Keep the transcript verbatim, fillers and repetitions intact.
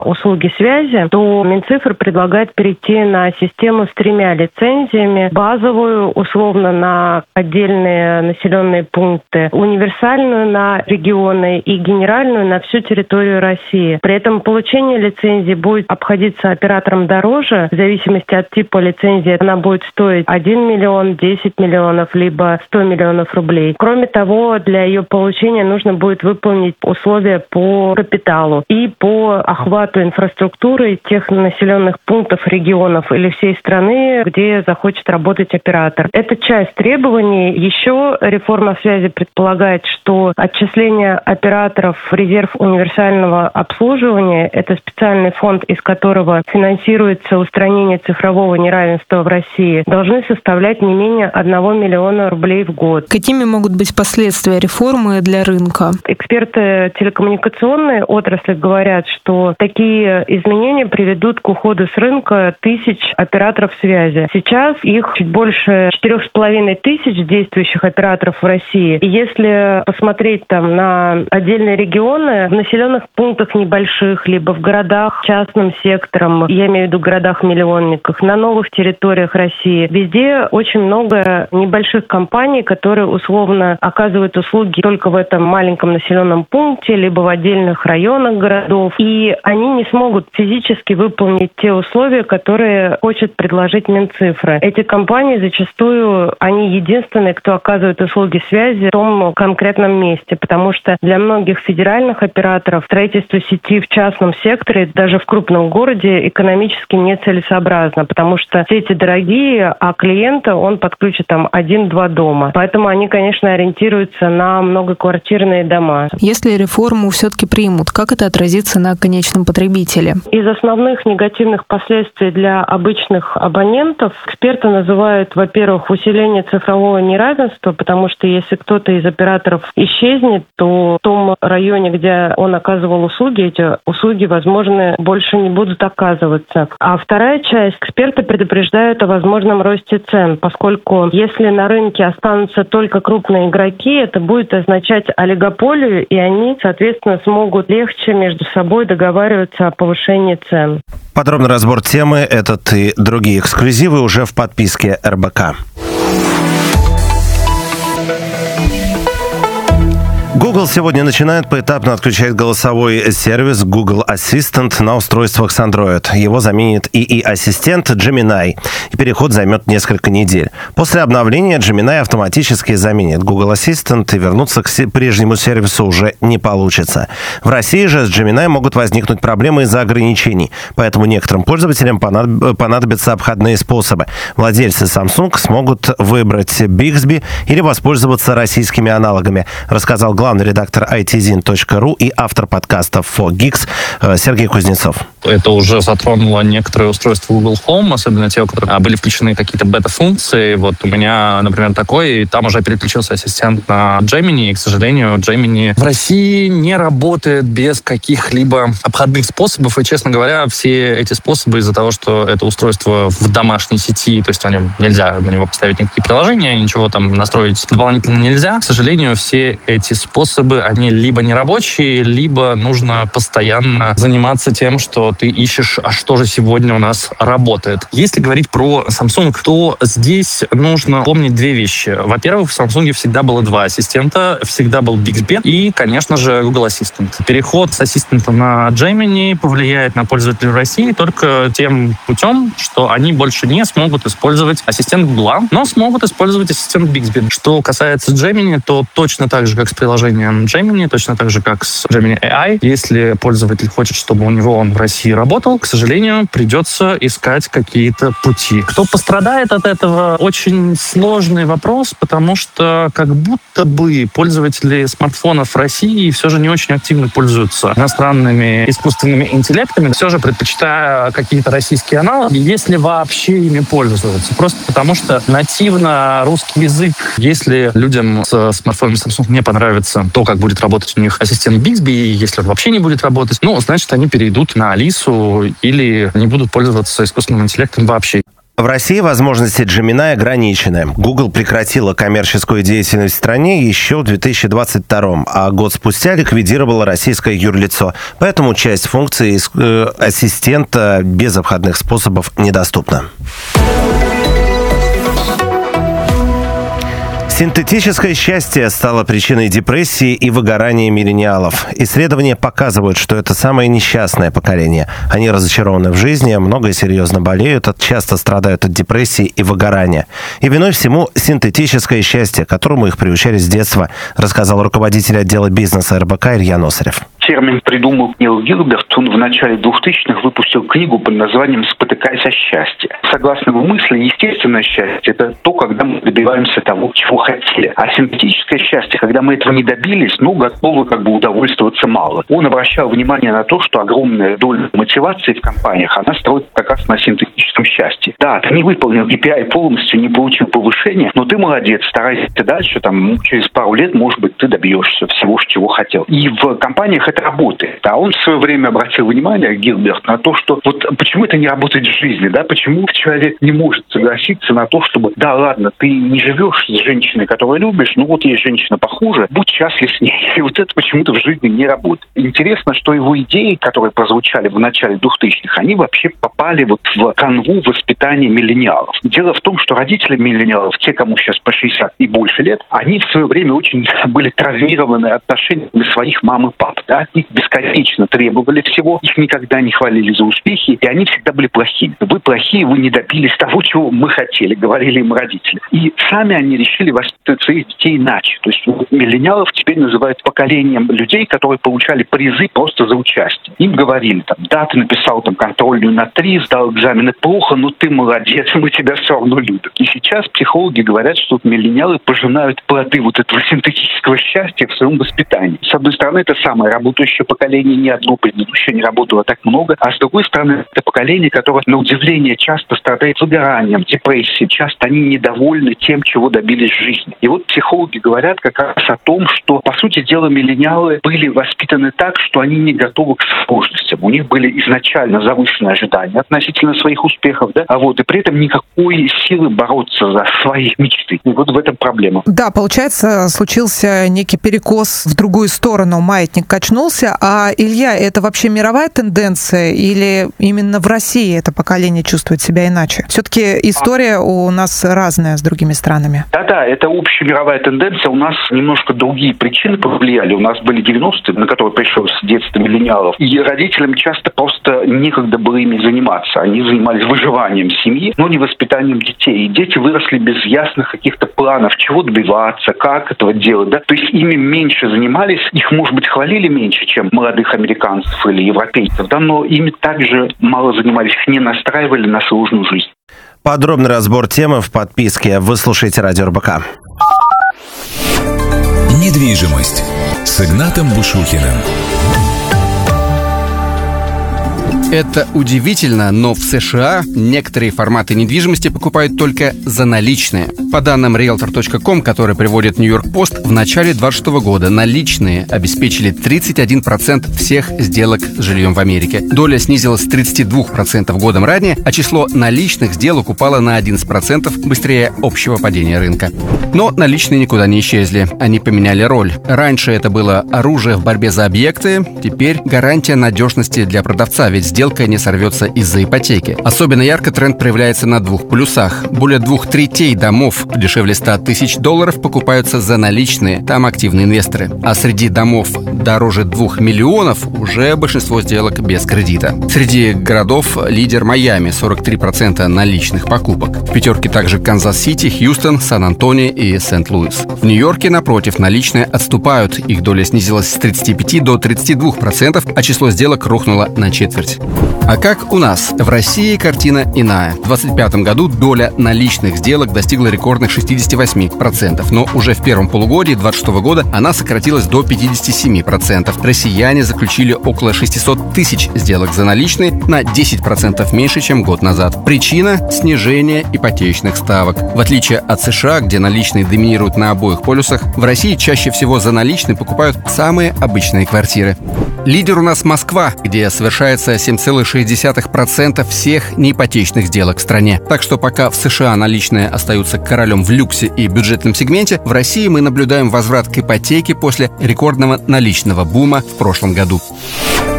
услуги связи, то Минцифры предлагает перейти на систему с тремя лицензиями. Базовую, условно, на отдельные населенные пункты, универсальную на регионы и генеральную на всю территорию России. При этом получение лицензии будет обходиться оператором дороже. В зависимости от типа лицензии она будет стоить один миллион, десять миллионов, либо сто миллионов рублей. Кроме того, для ее получения нужно будет выполнить условия по капиталу и по охвату инфраструктуры тех населенных пунктов, регионов или всей страны, где захочет работать оператор. Это часть требований. Еще реформа связи предполагает, что отчисление операторов в резерв универсального обслуживания – это специальный фонд, из которого финансируется устранение цифрового неравенства в России, должны составлять не менее одного миллиона рублей в год. Какими могут быть последствия реформы для рынка? Эксперты телекоммуникационной отрасли говорят, что такие изменения приведут к уходу с рынка тысяч операторов связи. Сейчас их чуть больше четырех с половиной тысяч действующих операторов в России. И если посмотреть там на отдельные регионы, в населенных пунктах небольших, либо в городах частным сектором, я имею в виду городах-миллионниках, на новых территориях России, везде очень много небольших компаний, которые условно оказывают услуги только в этом маленьком населенном пункте, либо в отдельных районах городов. И они не смогут физически выполнить те условия, которые хочет предложить Минцифры. Эти компании зачастую, они единственные, кто оказывает услуги связи в том конкретном месте, потому что для многих федеральных операторов строительство сети в частном секторе, даже в крупном городе, экономически нецелесообразно, потому что сети дорогие, а клиента он подключит там один-два дома. Поэтому они, конечно, ориентируются на многоквартирные дома. Если реформу все-таки примут, как это отразится на конечном потребителе? Из основных негативных последствий для обычных абонентов эксперты называют, во-первых, усиление цифрового неравенства, потому что если кто-то из операторов исчезнет, то в том районе, где он оказывал услуги, эти услуги, возможно, больше не будут оказываться. А вторая часть, эксперты предупреждают о возможном росте цен, поскольку если на рынке останутся только крупные игроки, это будет означать олигополию, и они, соответственно, смогут легче между собой договариваться о повышении цен. Подробный разбор темы, этот и другие эксклюзивы уже в подписке эр бэ ка. Google сегодня начинает поэтапно отключать голосовой сервис Google Assistant на устройствах с Android. Его заменит и и-ассистент Gemini, и переход займет несколько недель. После обновления Gemini автоматически заменит Google Assistant, и вернуться к прежнему сервису уже не получится. В России же с Gemini могут возникнуть проблемы из-за ограничений, поэтому некоторым пользователям понадобятся обходные способы. Владельцы Samsung смогут выбрать Bixby или воспользоваться российскими аналогами, рассказал главный редактор ай ти зин точка ру и автор подкастов фор гикс Сергей Кузнецов. Это уже затронуло некоторые устройства Google Home, особенно те, у которых были включены какие-то бета-функции. Вот у меня, например, такой, и там уже переключился ассистент на Gemini, и, к сожалению, Gemini в России не работает без каких-либо обходных способов, и, честно говоря, все эти способы из-за того, что это устройство в домашней сети, то есть нельзя на него поставить никакие приложения, ничего там настроить дополнительно нельзя. К сожалению, все эти способы, они либо нерабочие, либо нужно постоянно заниматься тем, что ты ищешь, а что же сегодня у нас работает. Если говорить про Samsung, то здесь нужно помнить две вещи. Во-первых, в Samsung всегда было два ассистента, всегда был Bixby и, конечно же, Google Assistant. Переход с ассистента на Gemini повлияет на пользователей в России только тем путем, что они больше не смогут использовать ассистент Google, но смогут использовать ассистент Bixby. Что касается Gemini, то точно так же, как с приложением Gemini, точно так же, как с Gemini эй ай, если пользователь хочет, чтобы у него он в России работал, к сожалению, придется искать какие-то пути. Кто пострадает от этого? Очень сложный вопрос, потому что как будто бы пользователи смартфонов в России все же не очень активно пользуются иностранными искусственными интеллектами, все же предпочитая какие-то российские аналоги, если вообще ими пользуются. Просто потому что нативно русский язык, если людям с смартфонами Samsung не понравится то, как будет работать у них ассистент Bixby, если он вообще не будет работать, ну, значит, они перейдут на Алису или не будут пользоваться искусственным интеллектом вообще. В России возможности Gemini ограничены. Google прекратила коммерческую деятельность в стране еще в две тысячи двадцать втором, а год спустя ликвидировала российское юрлицо. Поэтому часть функций э, ассистента без обходных способов недоступна. Синтетическое счастье стало причиной депрессии и выгорания миллениалов. Исследования показывают, что это самое несчастное поколение. Они разочарованы в жизни, много и серьезно болеют, часто страдают от депрессии и выгорания. И виной всему синтетическое счастье, к которому их приучали с детства, рассказал руководитель отдела бизнеса эр бэ ка Илья Носарев. Термин придумал Нил Гилберт. Он в начале двухтысячных выпустил книгу под названием «Спотыкаясь о счастье». Согласно его мысли, естественное счастье – это то, когда мы добиваемся того, чего хотели. А синтетическое счастье, когда мы этого не добились, ну, готовы как бы удовольствоваться мало. Он обращал внимание на то, что огромная доля мотивации в компаниях, она строит как раз на синтетическом счастье. Да, ты не выполнил кей пи ай полностью, не получил повышения, но ты молодец, старайся дальше, там, через пару лет, может быть, ты добьешься всего, чего хотел. И в компаниях это работает. А он в свое время обратил внимание, Гилберт, на то, что вот почему это не работает в жизни, да, почему человек не может согласиться на то, чтобы, да, ладно, ты не живешь с женщиной, которую любишь, ну вот есть женщина похуже, будь счастлив с ней. И вот это почему-то в жизни не работает. Интересно, что его идеи, которые прозвучали в начале двухтысячных, они вообще попали вот в канву воспитания миллениалов. Дело в том, что родители миллениалов, те, кому сейчас по шестьдесят и больше лет, они в свое время очень были травмированы отношениями своих мам и пап, да, их бесконечно требовали всего, их никогда не хвалили за успехи, и они всегда были плохими. Вы плохие, вы не добились того, чего мы хотели, говорили им родители. И сами они решили воспитывать своих детей иначе. То есть миллениалов теперь называют поколением людей, которые получали призы просто за участие. Им говорили, там, да, ты написал там контрольную на три, сдал экзамены плохо, но ты молодец, мы тебя все равно любим. И сейчас психологи говорят, что миллениалы пожинают плоды вот этого синтетического счастья в своем воспитании. С одной стороны, это самое работающее поколение, ни одно предыдущее не работало так много, а с другой стороны, это поколение, которое, на удивление, часто страдает выгоранием, депрессией, часто они недовольны тем, чего добились в жизни. И вот психологи говорят как раз о том, что, по сути дела, миллениалы были воспитаны так, что они не готовы к сложностям. У них были изначально завышенные ожидания относительно своих успехов, да, а вот и при этом никакой силы бороться за свои мечты. И вот в этом проблема. Да, получается, случился некий перекос в другую сторону, маятник качнулся. А, Илья, это вообще мировая тенденция или именно в России это поколение чувствует себя иначе? Все-таки история у нас разная с другими странами. Да-да, это общая мировая тенденция. У нас немножко другие причины повлияли. У нас были девяностые, на которые пришлось детство миллениалов. И родителям часто просто некогда было ими заниматься. Они занимались выживанием семьи, но не воспитанием детей. И дети выросли без ясных каких-то планов, чего добиваться, как этого делать. Да? То есть ими меньше занимались, их, может быть, хвалили меньше, чем молодых американцев или европейцев, да, но ими также мало занимались, их не настраивали на сложную жизнь. Подробный разбор темы в подписке. Вы слушаете Радио эр бэ ка. Недвижимость с Игнатом Бушухиным. Это удивительно, но в США некоторые форматы недвижимости покупают только за наличные. По данным риэлтор точка ком, который приводит Нью-Йорк Пост, в начале двадцать шестого года наличные обеспечили тридцать один процент всех сделок с жильем в Америке. Доля снизилась с тридцати двух процентов годом ранее, а число наличных сделок упало на одиннадцать процентов быстрее общего падения рынка. Но наличные никуда не исчезли. Они поменяли роль. Раньше это было оружие в борьбе за объекты, теперь гарантия надежности для продавца, ведь сделка не сорвется из-за ипотеки. Особенно ярко тренд проявляется на двух полюсах. Более двух третей домов дешевле ста тысяч долларов покупаются за наличные, там активные инвесторы. А среди домов дороже двух миллионов уже большинство сделок без кредита. Среди городов лидер Майами, сорок три процента наличных покупок. В пятерке также Канзас-Сити, Хьюстон, Сан-Антонио и Сент-Луис. В Нью-Йорке, напротив, наличные отступают. Их доля снизилась с тридцати пяти до тридцати двух процентов, а число сделок рухнуло на четверть. А как у нас? В России картина иная. В двадцать пятом году доля наличных сделок достигла рекордных шестидесяти восьми процентов, но уже в первом полугодии двадцать шестого года она сократилась до пятидесяти семи процентов. Россияне заключили около шестисот тысяч сделок за наличные, на десять процентов меньше, чем год назад. Причина – снижение ипотечных ставок. В отличие от США, где наличные доминируют на обоих полюсах, в России чаще всего за наличные покупают самые обычные квартиры. Лидер у нас Москва, где совершается семь целых шесть десятых процента всех неипотечных сделок в стране. Так что пока в США наличные остаются королем в люксе и бюджетном сегменте, в России мы наблюдаем возврат к ипотеке после рекордного наличного бума в прошлом году.